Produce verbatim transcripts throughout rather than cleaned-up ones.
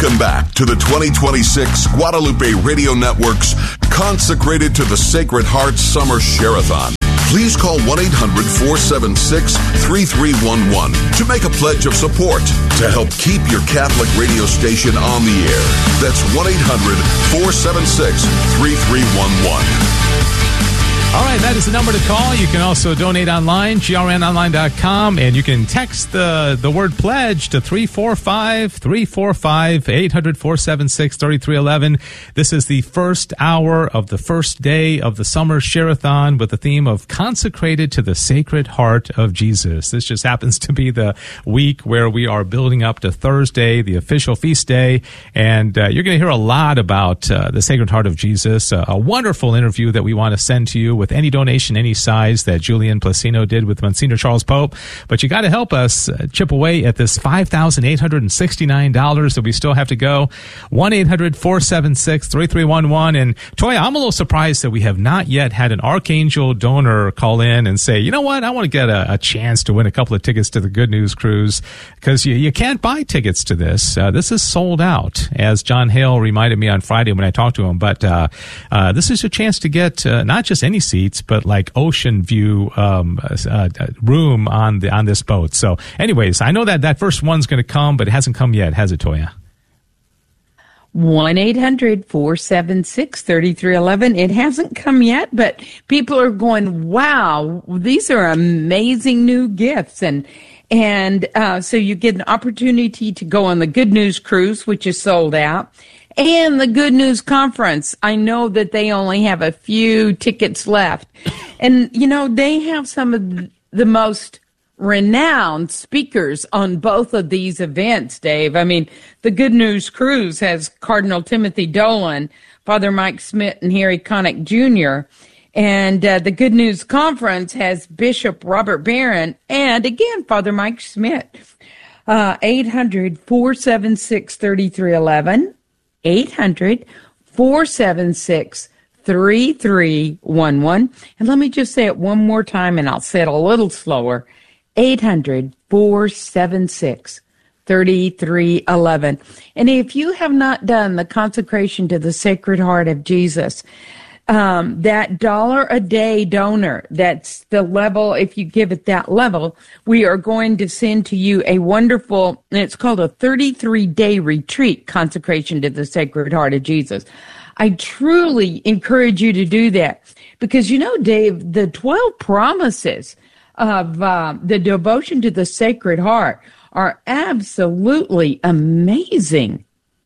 Welcome back to the twenty twenty-six Guadalupe Radio Network's Consecrated to the Sacred Heart Summer Share-a-thon. Please call one eight hundred four seven six three three one one to make a pledge of support to help keep your Catholic radio station on the air. That's one eight hundred four seven six three three one one. All right, that is the number to call. You can also donate online, G R N online dot com, and you can text the, the word pledge to three four five, three four five, eight hundred, four seven six, three three one one. This is the first hour of the first day of the summer Share-a-thon with the theme of Consecrated to the Sacred Heart of Jesus. This just happens to be the week where we are building up to Thursday, the official feast day, and uh, you're going to hear a lot about uh, the Sacred Heart of Jesus, uh, a wonderful interview that we want to send to you with any donation, any size that Julian Placino did with Monsignor Charles Pope. But you got to help us uh, chip away at this five thousand eight hundred sixty-nine dollars that we still have to go. one eight hundred four seven six three three one one. And Toya, I'm a little surprised that we have not yet had an Archangel donor call in and say, you know what, I want to get a, a chance to win a couple of tickets to the Good News Cruise, because you, you can't buy tickets to this. Uh, this is sold out, as John Hale reminded me on Friday when I talked to him. But uh, uh, this is a chance to get uh, not just any seats, but like ocean view um, uh, room on the on this boat. So anyways, I know that that first one's going to come, but it hasn't come yet, has it, Toya? one eight hundred four seven six three three one one. It hasn't come yet, but people are going, wow, these are amazing new gifts. And and uh, so you get an opportunity to go on the Good News Cruise, which is sold out. And the Good News Conference. I know that they only have a few tickets left. And, you know, they have some of the most renowned speakers on both of these events, Dave. I mean, the Good News Cruise has Cardinal Timothy Dolan, Father Mike Schmidt, and Harry Connick Junior And uh, the Good News Conference has Bishop Robert Barron and, again, Father Mike Schmidt. Uh, eight hundred four seven six three three one one. eight hundred four seven six three three one one. And let me just say it one more time, and I'll say it a little slower. eight hundred four seven six three three one one. And if you have not done the consecration to the Sacred Heart of Jesus, um, that dollar a day donor, that's the level, if you give it that level, we are going to send to you a wonderful, and it's called a thirty-three day retreat, Consecration to the Sacred Heart of Jesus. I truly encourage you to do that because, you know, Dave, the twelve promises of uh, the devotion to the Sacred Heart are absolutely amazing.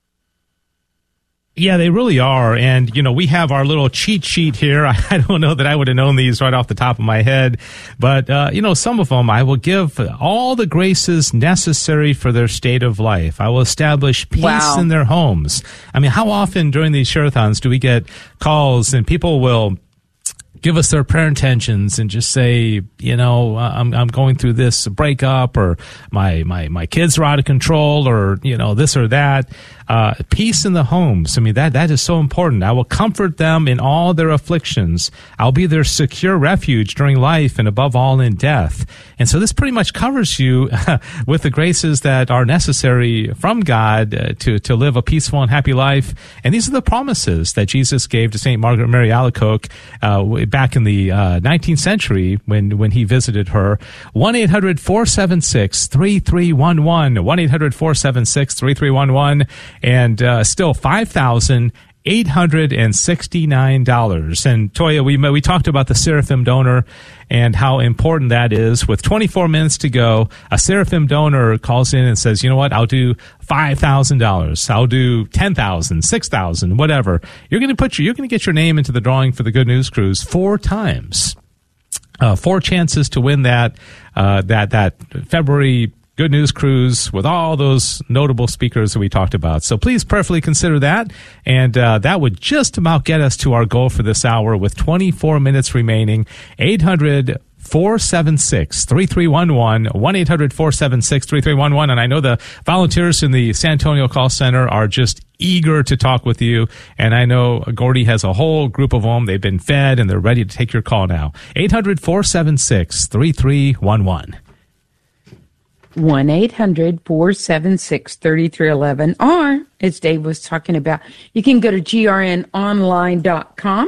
Yeah, they really are. And, you know, we have our little cheat sheet here. I, I don't know that I would have known these right off the top of my head. But, uh, you know, some of them I will give all the graces necessary for their state of life. I will establish peace wow. in their homes. I mean, how often during these share-a-thons do we get calls and people will give us their prayer intentions and just say, you know, I'm I'm going through this breakup, or my my my kids are out of control, or, you know, this or that. Uh, peace in the homes. I mean, that that is so important. I will comfort them in all their afflictions. I'll be their secure refuge during life and above all in death. And so this pretty much covers you with the graces that are necessary from God uh, to, to live a peaceful and happy life. And these are the promises that Jesus gave to Saint Margaret Mary Alacoque uh, back in the uh, nineteenth century when, when he visited her. one eight hundred four seven six three three one one. one eight hundred four seven six three three one one. And uh, still five thousand eight hundred sixty-nine dollars. And Toya, we we talked about the Seraphim donor and how important that is. With twenty-four minutes to go, a Seraphim donor calls in and says, you know what, I'll do five thousand dollars. I'll do ten thousand dollars, six thousand dollars, whatever. You're going to put your, you're going to get your name into the drawing for the Good News Cruise four times. Uh, four chances to win that uh, that that February Good News Cruise with all those notable speakers that we talked about. So please prayerfully consider that. And uh, that would just about get us to our goal for this hour with twenty-four minutes remaining. eight hundred four seven six three three one one. one eight hundred four seven six three three one one. And I know the volunteers in the San Antonio Call Center are just eager to talk with you. And I know Gordy has a whole group of them. They've been fed and they're ready to take your call now. eight hundred four seven six three three one one. one eight hundred four seven six three three one one. Or, as Dave was talking about, you can go to G R N online dot com.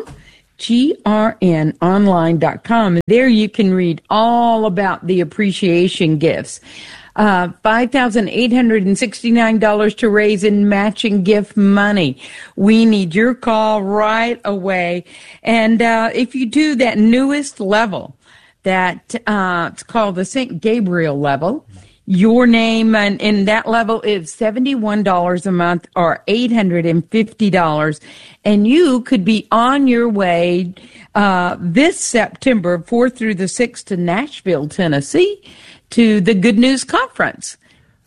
G R N online dot com. There you can read all about the appreciation gifts. Uh, five thousand eight hundred sixty-nine dollars to raise in matching gift money. We need your call right away. And uh, if you do that newest level, that uh, it's called the Saint Gabriel level, your name and in that level is seventy-one dollars a month or eight hundred fifty dollars. And you could be on your way uh, this September fourth through the sixth to Nashville, Tennessee, to the Good News Conference.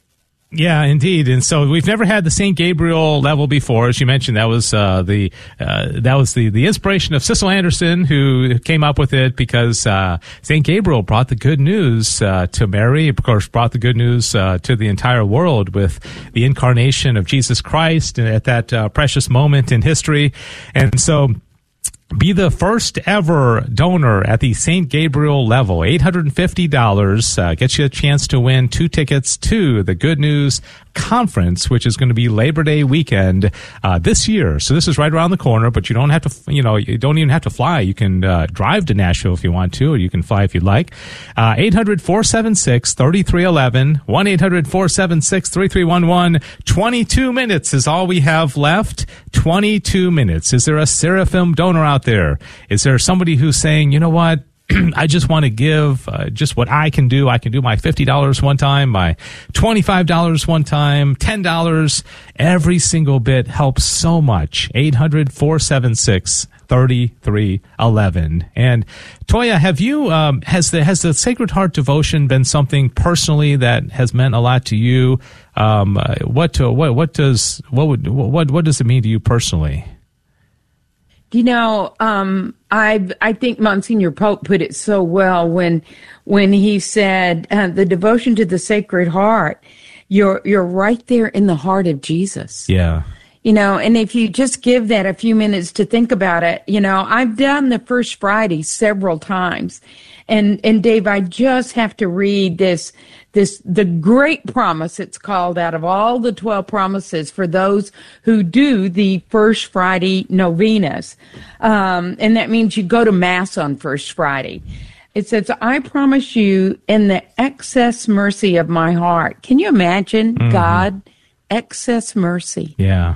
Yeah, indeed. And so we've never had the Saint Gabriel level before. As you mentioned, that was uh, the uh, that was the, the inspiration of Cecil Anderson, who came up with it because uh, Saint Gabriel brought the good news uh, to Mary, of course, brought the good news uh, to the entire world with the incarnation of Jesus Christ at that uh, precious moment in history. And so be the first ever donor at the Saint Gabriel level. eight hundred fifty dollars uh, gets you a chance to win two tickets to the Good News Conference, which is going to be Labor Day weekend uh, this year. So this is right around the corner, but you don't have to, you know, you don't even have to fly. You can uh, drive to Nashville if you want to, or you can fly if you'd like. Uh, eight hundred four seven six three three one one, one eight hundred four seven six three three one one. twenty-two minutes is all we have left. twenty-two minutes. Is there a Seraphim donor out there? Is there somebody who's saying, you know what? I just want to give uh, just what I can do. I can do my fifty dollars one time, my twenty-five dollars one time, ten dollars. Every single bit helps so much. eight hundred four seven six three three one one. And Toya, have you, um, has the, has the Sacred Heart devotion been something personally that has meant a lot to you? Um, uh, what, uh, what, what does, what would, what, what does it mean to you personally? You know, um, I I think Monsignor Pope put it so well when when he said uh, the devotion to the Sacred Heart. You're you're right there in the heart of Jesus. Yeah. You know, and if you just give that a few minutes to think about it, you know, I've done the First Friday several times, and and Dave, I just have to read this. This, the great promise, it's called, out of all the twelve promises for those who do the First Friday novenas. Um, and that means you go to Mass on First Friday. It says, I promise you in the excess mercy of my heart. Can you imagine mm-hmm. God, excess mercy? Yeah.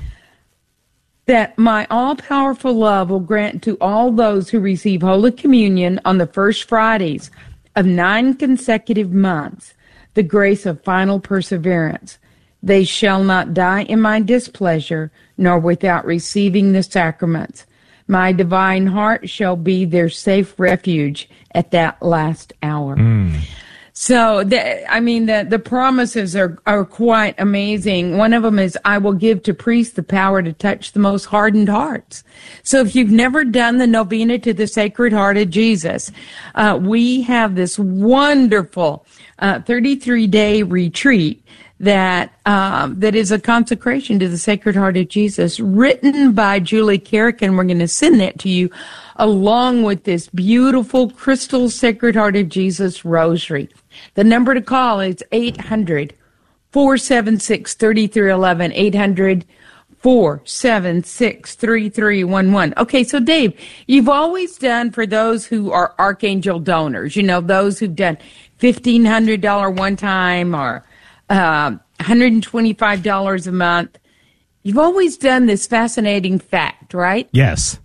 That my all-powerful love will grant to all those who receive Holy Communion on the First Fridays of nine consecutive months the grace of final perseverance. They shall not die in my displeasure, nor without receiving the sacraments. My divine heart shall be their safe refuge at that last hour. Mm. So, the, I mean, the, the promises are, are quite amazing. One of them is, I will give to priests the power to touch the most hardened hearts. So if you've never done the novena to the Sacred Heart of Jesus, uh, we have this wonderful uh, thirty-three day retreat that um, that is a consecration to the Sacred Heart of Jesus, written by Julie Carrick, and we're going to send that to you along with this beautiful crystal Sacred Heart of Jesus rosary. The number to call is eight hundred four seven six three three one one, eight hundred four seven six three three one one. Okay, so Dave, you've always done for those who are Archangel donors, you know, those who've done fifteen hundred dollars one time or uh, one hundred twenty-five dollars a month. You've always done this fascinating fact, right? Yes.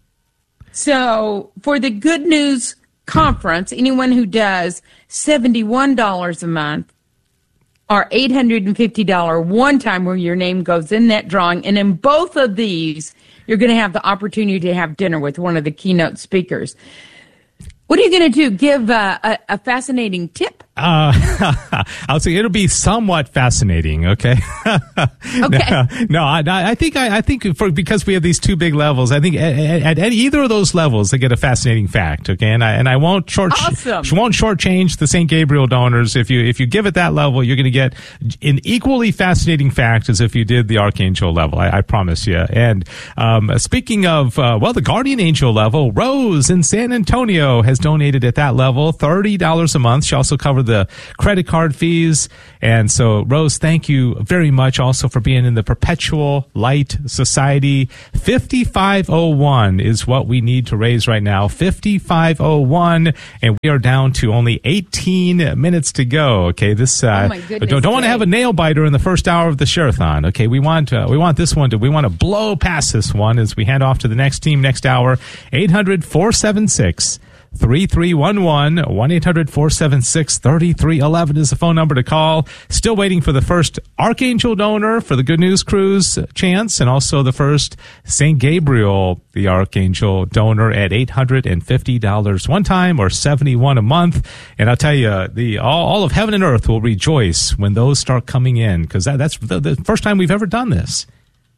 So for the Good News Conference, anyone who does seventy-one dollars a month or eight hundred fifty dollars one time where your name goes in that drawing, and in both of these, you're going to have the opportunity to have dinner with one of the keynote speakers. What are you going to do? Give uh, a, a fascinating tip? Uh, I'll say it'll be somewhat fascinating. Okay. Okay. No, no I, I think I, I think for because we have these two big levels, I think at, at, at either of those levels they get a fascinating fact. Okay, and I and I won't short awesome. won't shortchange the Saint Gabriel donors. If you if you give it that level, you're going to get an equally fascinating fact as if you did the Archangel level. I, I promise you. And um, speaking of uh, well, the Guardian Angel level, Rose in San Antonio has donated at that level thirty dollars a month. She also covered the credit card fees. And so, Rose, thank you very much also for being in the Perpetual Light Society. fifty-five oh one is what we need to raise right now. fifty-five oh one, and we are down to only eighteen minutes to go. Okay, this uh, oh my goodness, don't, don't want to have a nail biter in the first hour of the Share-a-thon. Okay, we want uh, we want this one to we want to blow past this one as we hand off to the next team next hour. eight hundred, four seven six, three three one one. one eight hundred, four seven six, three three one one is the phone number to call. Still waiting for the first Archangel donor for the Good News Cruise chance, and also the first Saint Gabriel, the Archangel donor, at eight hundred fifty dollars one time or seventy-one dollars a month. And I'll tell you, the all, all of heaven and earth will rejoice when those start coming in, because that, that's the, the first time we've ever done this.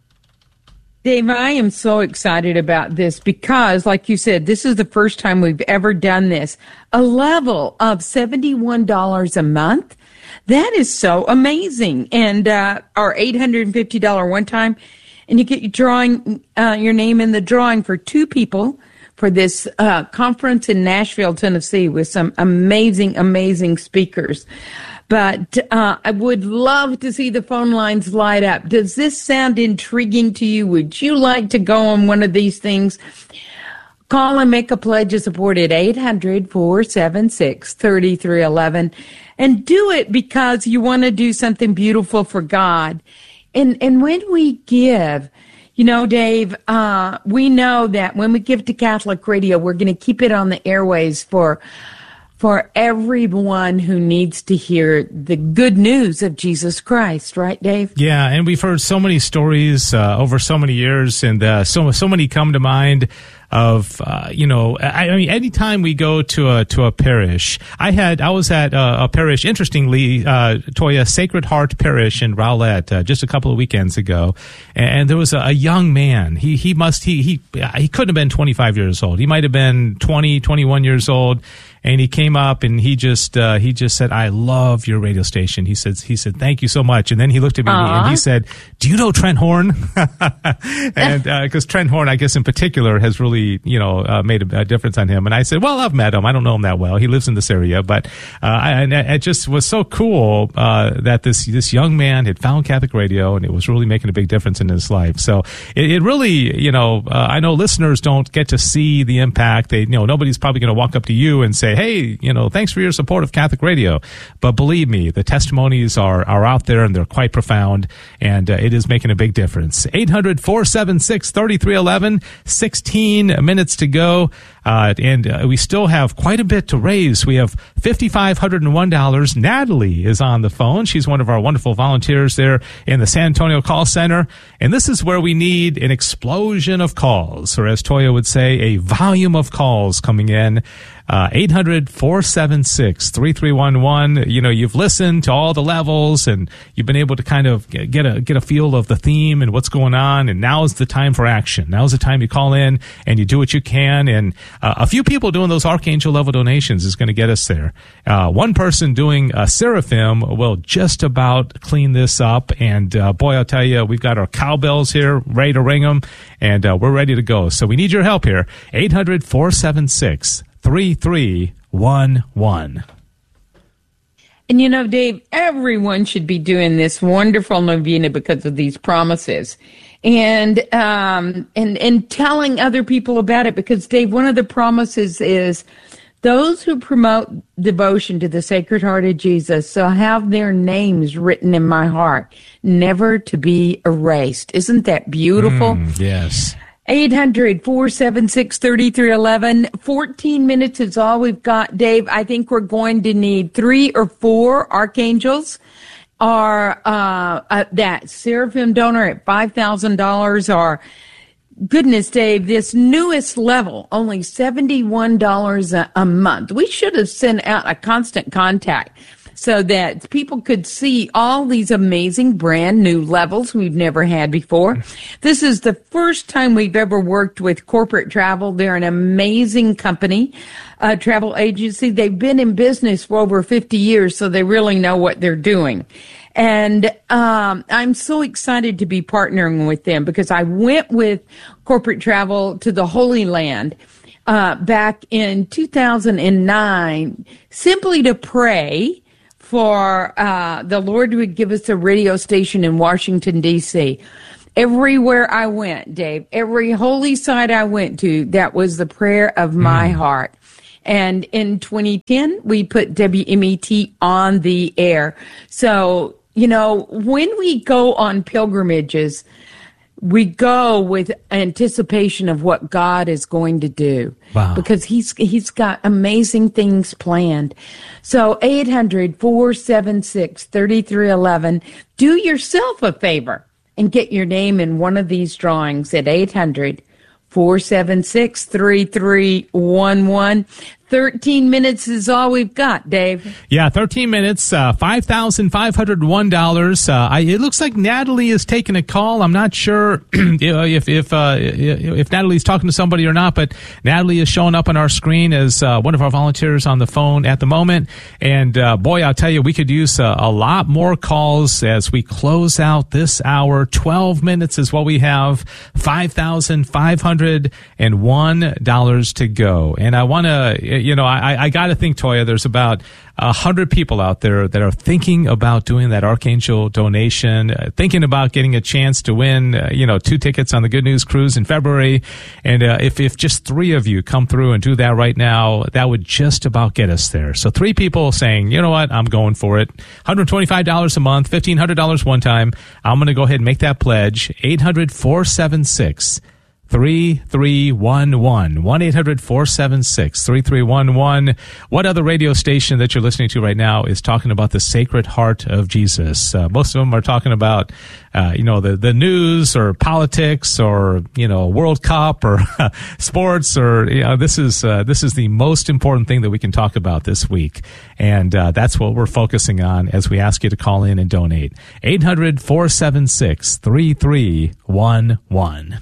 Dave, I am so excited about this because, like you said, this is the first time we've ever done this. A level of seventy-one dollars a month. That is so amazing. And uh, our eight hundred fifty dollars one time, and you get your drawing, uh, your name in the drawing for two people for this uh, conference in Nashville, Tennessee, with some amazing, amazing speakers. But uh, I would love to see the phone lines light up. Does this sound intriguing to you? Would you like to go on one of these things? Call and make a pledge of support at eight hundred, four seven six, three three one one. And do it because you want to do something beautiful for God. And and when we give, you know, Dave, uh, we know that when we give to Catholic Radio, we're going to keep it on the airways for for everyone who needs to hear the good news of Jesus Christ, right, Dave? Yeah, and we've heard so many stories uh, over so many years, and uh, so so many come to mind of, uh, you know, I, I mean, anytime we go to a to a parish, I had I was at a, a parish, interestingly, uh, Toya, Sacred Heart Parish in Rowlett, uh, just a couple of weekends ago, and, and there was a, a young man. He he must he he he couldn't have been twenty-five years old. He might have been twenty, twenty-one years old. And he came up and he just uh, he just said, "I love your radio station." He said, "He said thank you so much." And then he looked at me Aww. and he said, "Do you know Trent Horn?" And because uh, Trent Horn, I guess in particular, has really you know uh, made a, a difference on him. And I said, "Well, I've met him. I don't know him that well. He lives in this area, but uh, I, and it just was so cool uh, that this this young man had found Catholic Radio, and it was really making a big difference in his life. So it, it really, you know, uh, I know listeners don't get to see the impact. They, you know, nobody's probably going to walk up to you and say, "Hey, you know, thanks for your support of Catholic Radio." But believe me, the testimonies are, are out there, and they're quite profound, and uh, it is making a big difference. eight hundred, four seven six, three three one one, sixteen minutes to go, uh, and uh, we still have quite a bit to raise. We have five thousand five hundred one dollars. Natalie is on the phone. She's one of our wonderful volunteers there in the San Antonio Call Center, and this is where we need an explosion of calls, or as Toya would say, a volume of calls coming in. Uh, eight hundred, four seven six, three three one one. You know, you've listened to all the levels and you've been able to kind of get a, get a feel of the theme and what's going on. And now's the time for action. Now's the time you call in and you do what you can. And uh, a few people doing those Archangel level donations is going to get us there. Uh, one person doing a Seraphim will just about clean this up. And uh, boy, I'll tell you, we've got our cowbells here ready to ring them, and uh, we're ready to go. So we need your help here. eight hundred, four seven six, three three one one. And you know, Dave, everyone should be doing this wonderful novena because of these promises, and um, and and telling other people about it. Because, Dave, one of the promises is those who promote devotion to the Sacred Heart of Jesus shall have their names written in my heart, never to be erased. Isn't that beautiful? Mm, yes. eight hundred, four seven six, three three one one. fourteen minutes is all we've got, Dave. I think we're going to need three or four archangels, or uh, uh, that Seraphim donor at five thousand dollars, or, goodness, Dave, this newest level, only seventy-one dollars a, a month. We should have sent out a constant contact so that people could see all these amazing brand new levels we've never had before. This is the first time we've ever worked with Corporate Travel. They're an amazing company, a travel agency. They've been in business for over fifty years, so they really know what they're doing. And um, I'm so excited to be partnering with them because I went with Corporate Travel to the Holy Land uh, back in two thousand nine simply to pray for uh, the Lord would give us a radio station in Washington, D C Everywhere I went, Dave, every holy site I went to, that was the prayer of my mm. heart. And in twenty ten, we put W M E T on the air. So, you know, when we go on pilgrimages, we go with anticipation of what God is going to do. Wow. Because he's he's got amazing things planned. So eight hundred, four seven six, three three one one. Do yourself a favor and get your name in one of these drawings at eight hundred, four seven six, three three one one. thirteen minutes is all we've got, Dave. Yeah, thirteen minutes, uh, five thousand five hundred one dollars. Uh, I, it looks like Natalie is taking a call. I'm not sure if if uh, if Natalie's talking to somebody or not, but Natalie is showing up on our screen as uh, one of our volunteers on the phone at the moment. And uh, boy, I'll tell you, we could use a, a lot more calls as we close out this hour. twelve minutes is what we have. five thousand five hundred one dollars to go. And I want to... You know, I, I got to think, Toya, there's about a hundred people out there that are thinking about doing that Archangel donation, uh, thinking about getting a chance to win, uh, you know, two tickets on the Good News Cruise in February. And uh, if, if just three of you come through and do that right now, that would just about get us there. So three people saying, you know what, I'm going for it. one hundred twenty-five dollars a month, fifteen hundred dollars one time. I'm going to go ahead and make that pledge. eight hundred, four seven six, three three one one. one eight hundred, four seven six, three three one one. What other radio station that you're listening to right now is talking about the Sacred Heart of Jesus? Uh, most of them are talking about, uh, you know, the, the news or politics or, you know, World Cup or sports or, you know, this is, uh, this is the most important thing that we can talk about this week. And, uh, that's what we're focusing on as we ask you to call in and donate. eight hundred, four seven six, three three one one.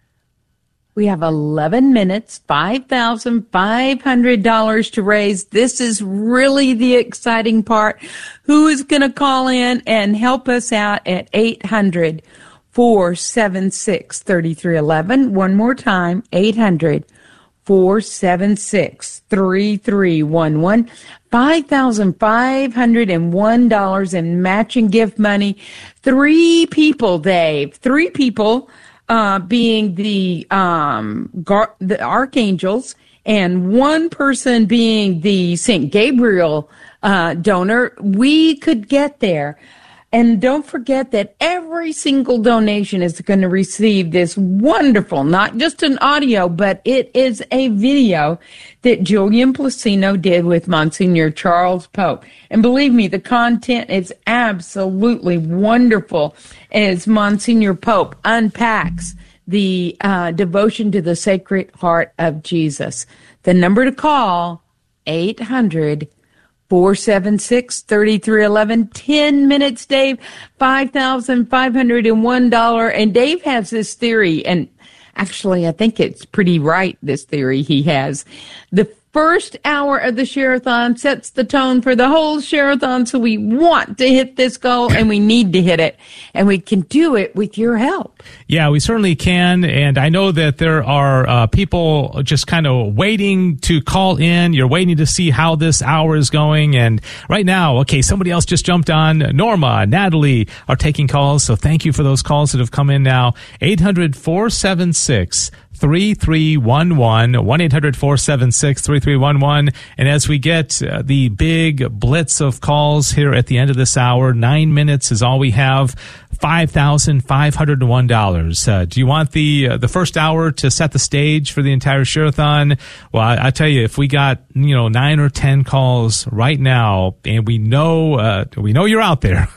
We have eleven minutes, five thousand five hundred dollars to raise. This is really the exciting part. Who is going to call in and help us out at eight hundred, four seven six, three three one one? One more time, eight hundred, four seven six, three three one one. five thousand five hundred one dollars in matching gift money. Three people, Dave. Three people. Uh, being the, um, gar- the archangels, and one person being the Saint Gabriel, uh, donor, we could get there. And don't forget that every single donation is going to receive this wonderful, not just an audio, but it is a video that Julian Placino did with Monsignor Charles Pope. And believe me, the content is absolutely wonderful as Monsignor Pope unpacks the uh, devotion to the Sacred Heart of Jesus. The number to call, eight hundred, four seven six, three three one one. ten minutes, Dave. five thousand five hundred one dollars. And Dave has this theory, and actually I think it's pretty right, this theory he has. The first hour of the Share-a-thon sets the tone for the whole Share-a-thon, so we want to hit this goal, and we need to hit it. And we can do it with your help. Yeah, we certainly can. And I know that there are uh, people just kind of waiting to call in. You're waiting to see how this hour is going. And right now, okay, somebody else just jumped on. Norma, Natalie are taking calls. So thank you for those calls that have come in now. eight hundred, four seven six, three three one one. one eight hundred, four seven six, three three one one. And as we get uh, the big blitz of calls here at the end of this hour, nine minutes is all we have. five thousand five hundred one dollars. Uh, do you want the uh, the first hour to set the stage for the entire Share-a-thon? Well, I, I tell you, if we got, you know, nine or ten calls right now, and we know uh, we know you're out there,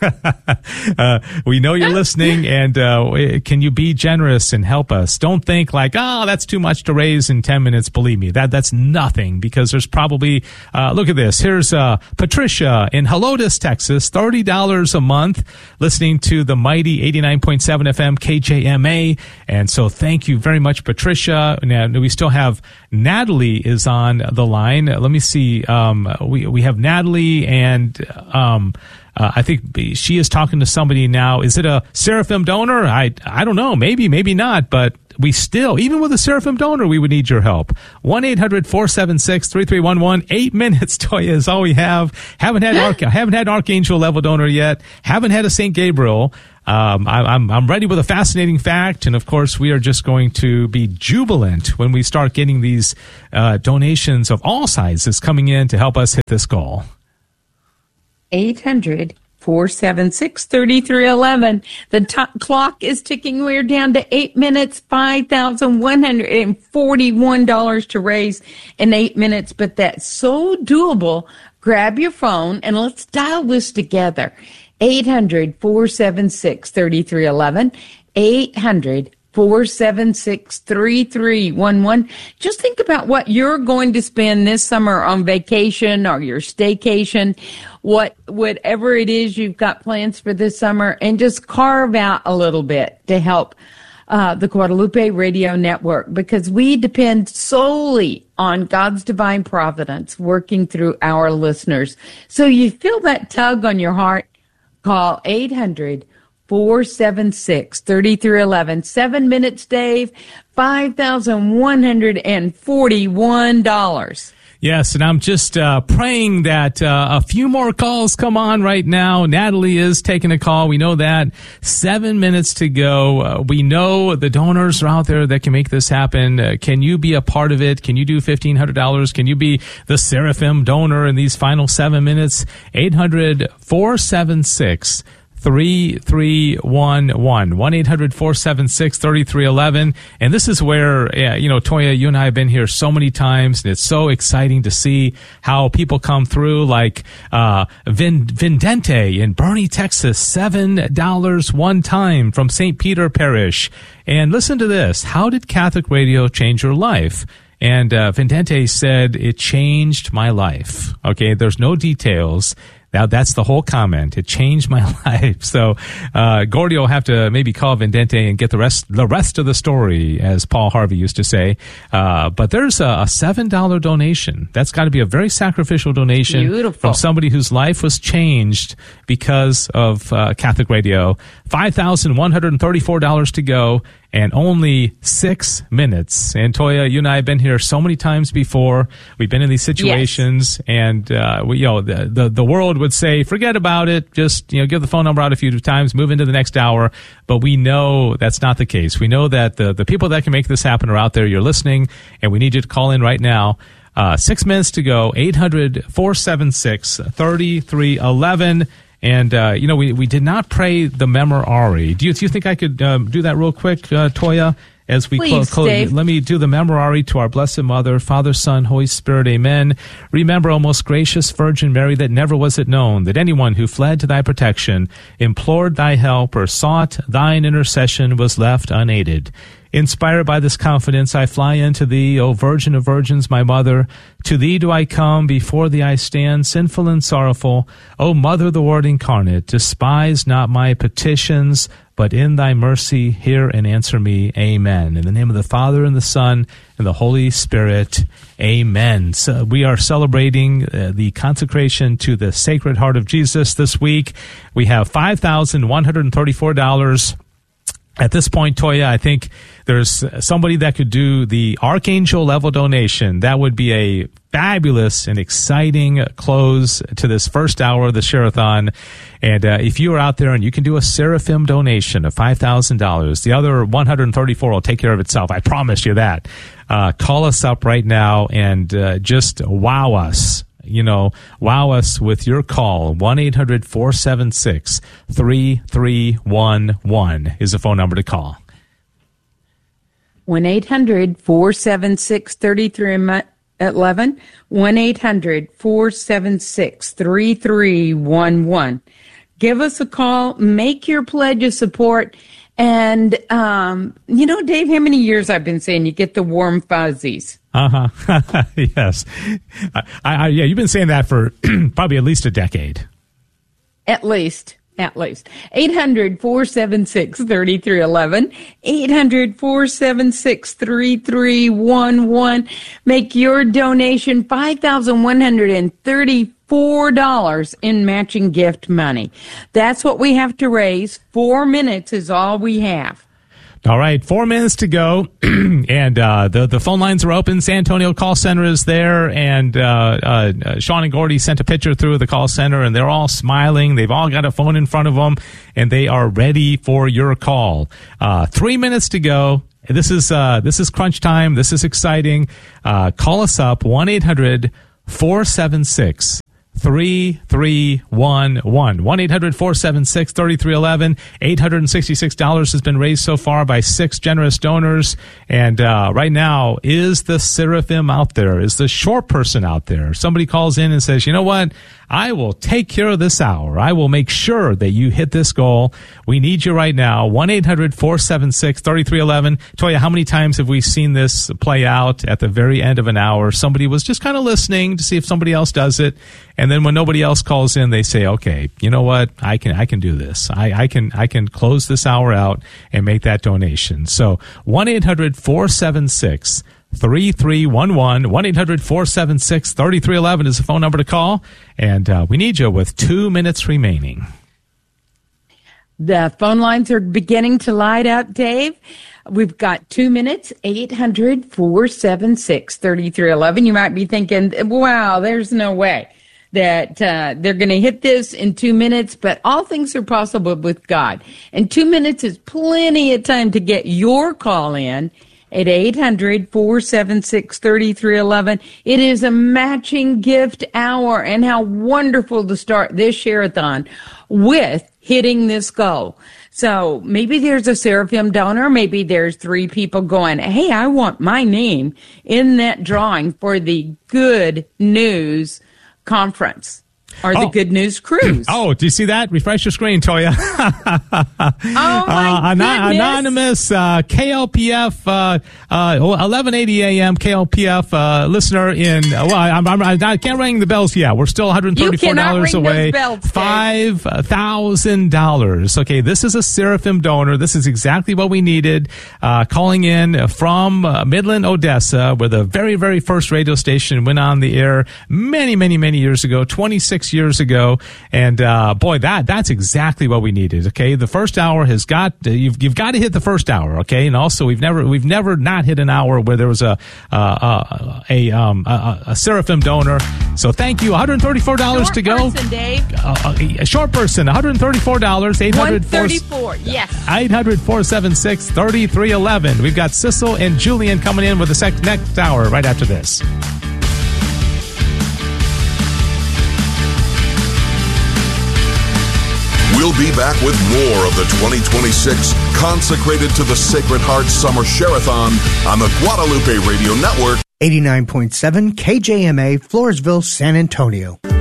uh, we know you're listening, and uh, can you be generous and help us? Don't think like, oh, that's too much to raise in ten minutes. Believe me, that that's nothing, because there's probably uh, look at this. Here's uh, Patricia in Helotes, Texas, thirty dollars a month, listening to the mighty eighty-nine point seven F M K J M A. And so thank you very much, Patricia. Now, we still have Natalie is on the line. Let me see. Um, we, we have Natalie and, um, Uh, I think she is talking to somebody now. Is it a Seraphim donor? I I don't know. Maybe, maybe not. But we still, even with a Seraphim donor, we would need your help. one eight hundred four seven six three three one one. Eight minutes, Toya, is all we have. Haven't had Arch- haven't had Archangel level donor yet. Haven't had a Saint Gabriel. Um, I, I'm I'm ready with a fascinating fact, and of course, we are just going to be jubilant when we start getting these uh, donations of all sizes coming in to help us hit this goal. eight hundred four seven six three three one one. The t- clock is ticking. We're down to eight minutes, five thousand one hundred forty-one dollars to raise in eight minutes, but that's so doable. Grab your phone and let's dial this together. eight hundred four seven six three three one one. eight hundred four seven six three three one one. Just think about what you're going to spend this summer on vacation or your staycation, what whatever it is you've got plans for this summer, and just carve out a little bit to help uh, the Guadalupe Radio Network, because we depend solely on God's divine providence working through our listeners. So you feel that tug on your heart, call eight hundred four seven six three three one one. Seven minutes, Dave. five thousand one hundred forty-one dollars. Yes, and I'm just uh, praying that uh, a few more calls come on right now. Natalie is taking a call. We know that. Seven minutes to go. Uh, we know the donors are out there that can make this happen. Uh, can you be a part of it? Can you do fifteen hundred dollars? Can you be the Seraphim donor in these final seven minutes? eight hundred four seven six three three one one. one eight hundred four seven six three three one one. And this is where, yeah, you know, Toya, you and I have been here so many times, and it's so exciting to see how people come through, like uh, Vin- Vindente in Bernie, Texas, seven dollars one time from Saint Peter Parish. And listen to this. How did Catholic radio change your life? And uh, Vindente said, it changed my life. Okay, there's no details. Now, that's the whole comment. It changed my life. So, uh, Gordy will have to maybe call Vindente and get the rest, the rest of the story, as Paul Harvey used to say. Uh, but there's a, a seven dollar donation. That's got to be a very sacrificial donation. Beautiful. From somebody whose life was changed because of uh, Catholic Radio. five thousand one hundred thirty-four dollars to go. And only six minutes. And Toya, you and I have been here so many times before. We've been in these situations, yes. and uh, we, you know, the, the the world would say, "Forget about it. Just you know, give the phone number out a few times, move into the next hour." But we know that's not the case. We know that the the people that can make this happen are out there. You're listening, and we need you to call in right now. Uh, six minutes to go. eight hundred four seven six three three one one. And, uh, you know, we, we did not pray the Memorare. Do you, do you think I could um, do that real quick, uh, Toya? As we Please, close, Dave. Let me do the Memorare to our Blessed Mother, Father, Son, Holy Spirit, amen. Remember, O most gracious Virgin Mary, that never was it known that anyone who fled to thy protection, implored thy help, or sought thine intercession was left unaided. Inspired by this confidence, I fly unto thee, O Virgin of Virgins, my Mother. To thee do I come, before thee I stand, sinful and sorrowful. O Mother, the Word incarnate, despise not my petitions, but in thy mercy hear and answer me. Amen. In the name of the Father, and the Son, and the Holy Spirit. Amen. So we are celebrating uh, the consecration to the Sacred Heart of Jesus this week. We have five thousand one hundred thirty-four dollars. At this point, Toya, I think there's somebody that could do the Archangel level donation. That would be a fabulous and exciting close to this first hour of the Share-a-thon. And uh, if you are out there and you can do a Seraphim donation of five thousand dollars, the other one hundred thirty-four will take care of itself. I promise you that. Uh, call us up right now and uh, just wow us. You know, wow us with your call. one eight hundred four seven six three three one one is the phone number to call. one eight hundred four seven six three three one one. one eight hundred four seven six three three one one. Give us a call. Make your pledge of support. And, um, you know, Dave, how many years I've been saying you get the warm fuzzies? Uh-huh. Yes. I, I, yeah, you've been saying that for probably at least a decade. At least. at least. eight hundred, four seven six, three three one one. eight hundred, four seven six, three three one one. Make your donation five thousand one hundred thirty-four dollars in matching gift money. That's what we have to raise. Four minutes is all we have. All right, four minutes to go, and uh, the the phone lines are open. San Antonio call center is there, and uh, uh, Sean and Gordy sent a picture through the call center, and they're all smiling. They've all got a phone in front of them, and they are ready for your call. Uh, three minutes to go. This is uh, this is crunch time. This is exciting. Uh, call us up, one eight hundred four seven six three three one one. one eight hundred four seven six three three one one. eight hundred sixty-six dollars has been raised so far by six generous donors. And uh, right now, is the Seraphim out there? Is the short person out there? Somebody calls in and says, you know what? I will take care of this hour. I will make sure that you hit this goal. We need you right now. one eight hundred four seven six three three one one. Tell you, how many times have we seen this play out at the very end of an hour? Somebody was just kind of listening to see if somebody else does it. And then when nobody else calls in, they say, okay, you know what? I can, I can do this. I, I can, I can close this hour out and make that donation. So one eight hundred four seven six three three one one. one eight hundred four seven six three three one one is the phone number to call. And uh, we need you with two minutes remaining. The phone lines are beginning to light up, Dave. We've got two minutes, eight hundred four seven six three three one one. You might be thinking, wow, there's no way that uh, they're going to hit this in two minutes, but all things are possible with God. And two minutes is plenty of time to get your call in at eight hundred four seven six three three one one. It is a matching gift hour, and how wonderful to start this share-a-thon with hitting this goal. So maybe there's a Seraphim donor. Maybe there's three people going, hey, I want my name in that drawing for the Good News Conference. Or the oh. Good News Cruise. Oh, do you see that? Refresh your screen, Toya. oh, my uh, goodness. Anonymous uh, K L P F, uh, uh, eleven eighty a.m. K L P F uh, listener in, uh, well, I'm, I'm, I can't ring the bells yet. We're still one hundred thirty-four dollars away. five thousand dollars. Okay, this is a Seraphim donor. This is exactly what we needed. Uh, calling in from uh, Midland, Odessa, where the very, very first radio station went on the air many, many, many years ago, twenty-six years ago, and uh, boy, that that's exactly what we needed. Okay, the first hour has got uh, you've you've got to hit the first hour. Okay, and also we've never we've never not hit an hour where there was a uh, uh, a um a, a Seraphim donor. So thank you. one hundred thirty-four dollars short to go. Person, Dave. Uh, a short person. one hundred thirty-four dollars. eight hundred thirty-four. Yes. eight hundred four seven six three three one one. We've got Sissel and Julian coming in with the sec- next hour right after this. We'll be back with more of the twenty twenty-six Consecrated to the Sacred Heart Summer Share-a-thon on the Guadalupe Radio Network. eighty-nine point seven K J M A, Floresville, San Antonio.